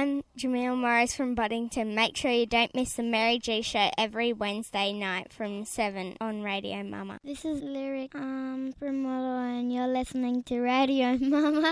I'm Jamil Morris from Boddington. Make sure you don't miss the Mary G Show every Wednesday night from 7 on Radio Mama. This is Lyric from Molo and you're listening to Radio Mama.